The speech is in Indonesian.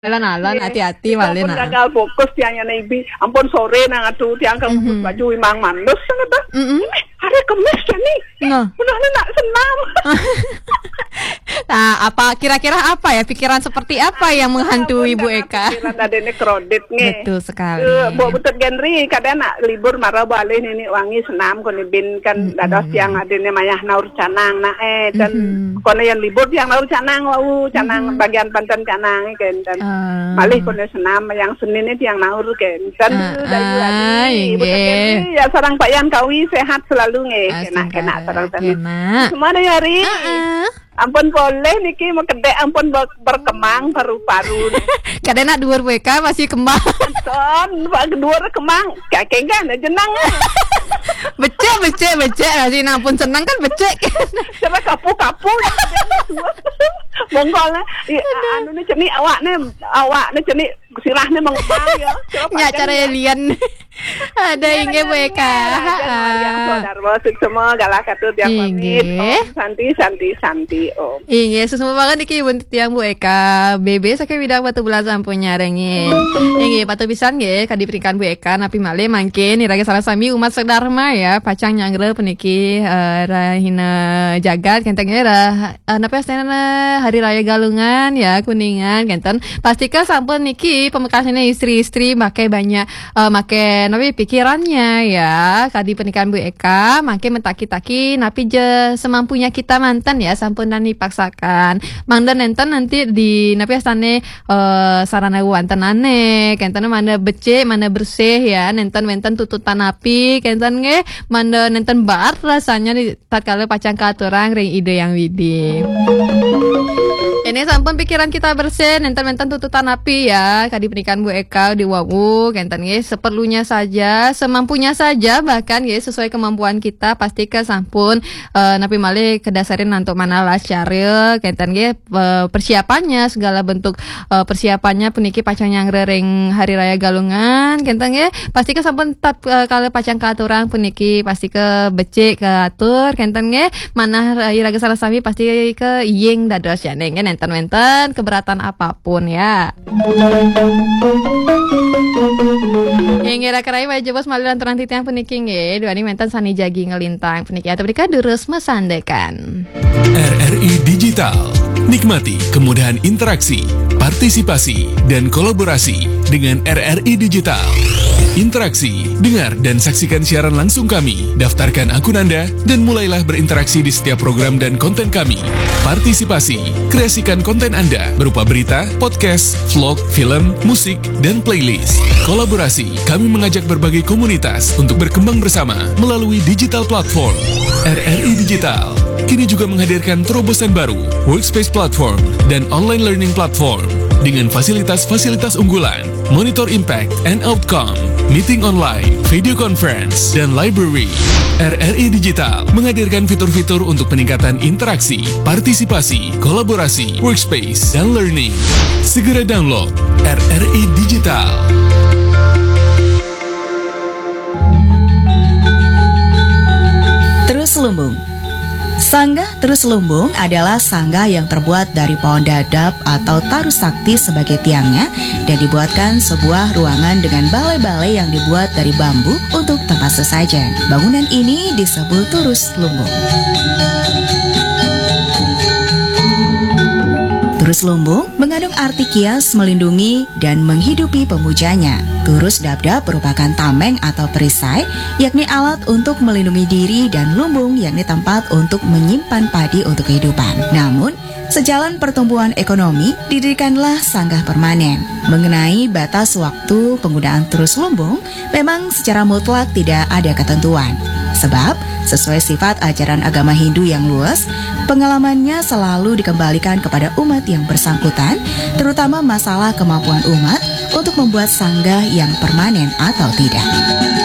Alon-alon hati-hati Ampun malin gagal fokus tiangnya Ibi. Ampun sore nang atuh tiang kamu baju imang mandus kata. Hari Kamis ya nih. Udah nak senam. Nah, kira-kira apa ya pikiran seperti apa yang menghantui Bu Eka? Pikiran adene kredit nih. Betul sekali. Buat butut genri kadang nak libur marah balik ini wangi senam kono bin kan dados tiang adene mayah naur canang dan kono yang libur tiang naur canang canang bagian Banten canang kan dan malih kono senam yang Senin itu yang naur kan dan dari butut genri ya sarang payan kawi sehat selalu kena sarang tadi. Semua ada hari. Ampun boleh niki mau kedek ampun berkembang paru-paru. Kadang nak dua Bu Eka masih kembang. Son, dua kembang. Kakek kan jenang. Becek masih ampun senang kan becek. Coba kapu. Monggolnya anu ni ceni awak ni ceni sirahnya mengembang ya. Nya cara lian. Ada inge Bu Eka. Yang saudara semua galak atau tiang pamit. Santi. Inge susuma banget iki buntit tiang Bu Eka. Bebe sakit widang batu belas sampunya rengin. Inge patu pisan ge kadiberikan Bu Eka napi male mangkin irage salah sami umat sedharma ya pacang nyangre peniki rahina jagat kentengnya napa astana hari raya Galungan ya Kuningan kenten pastikan sampun niki pemekasnya istri-istri make banyak make napi pikirannya ya kadi pernikahan Bu Eka make mentaki-taki napi je semampunya kita mantan ya sampun dan dipaksakan mangdan enten nanti di napi astane sarana wantenane kenten mana becek mana bersih ya nenten tututan api kenten nge mana nenten bar rasanya di tatkala pacang katurang ring ide yang widi. Ini sampun pikiran kita bersih, nenten tututan api ya. Kadi pernikahan Bu Eka di wawu, kenten nge seperlunya saja, semampunya saja bahkan ya sesuai kemampuan kita pasti ke sampun napi malih kedasarin nantuk mana lah syaril, kenten nge persiapannya segala bentuk persiapannya puniki pacang yang ring hari raya Galungan, kenten nge pasti ke sampun kalau pacang katurang puniki pasti ke becek ke atur, kenten nge mana iraga salah sami pasti ke iying dados ya neng nenten keberatan apapun ya. Yang kira-kira wajib bos maliran terang titiang peniking ya, dua ini menten sani jagi ngelintang peniki atau berikan durus mesandekan. RRI Digital, nikmati kemudahan interaksi, partisipasi, dan kolaborasi dengan RRI Digital. Interaksi, dengar dan saksikan siaran langsung kami, daftarkan akun Anda, dan mulailah berinteraksi di setiap program dan konten kami. Partisipasi, kreasikan konten Anda berupa berita, podcast, vlog, film, musik, dan playlist. Kolaborasi, kami mengajak berbagai komunitas untuk berkembang bersama melalui digital platform. RRI Digital kini juga menghadirkan terobosan baru, workspace platform, dan online learning platform. Dengan fasilitas-fasilitas unggulan, monitor impact and outcome, meeting online, video conference, dan library. RRI Digital menghadirkan fitur-fitur untuk peningkatan interaksi, partisipasi, kolaborasi, workspace, dan learning. Segera download RRI Digital. Terus lumbung. Sanggah terus lumbung adalah sanggah yang terbuat dari pohon dadap atau taru sakti sebagai tiangnya dan dibuatkan sebuah ruangan dengan balai-balai yang dibuat dari bambu untuk tempat sesajen. Bangunan ini disebut turus lumbung. Turus lumbung mengandung arti kias melindungi dan menghidupi pemujanya. Turus dap-dap merupakan tameng atau perisai, yakni alat untuk melindungi diri, dan lumbung yakni tempat untuk menyimpan padi untuk kehidupan. Namun, sejalan pertumbuhan ekonomi, didirikanlah sanggah permanen. Mengenai batas waktu penggunaan turus lumbung, memang secara mutlak tidak ada ketentuan. Sebab, sesuai sifat ajaran agama Hindu yang luas, pengalamannya selalu dikembalikan kepada umat yang bersangkutan, terutama masalah kemampuan umat untuk membuat sanggah yang permanen atau tidak.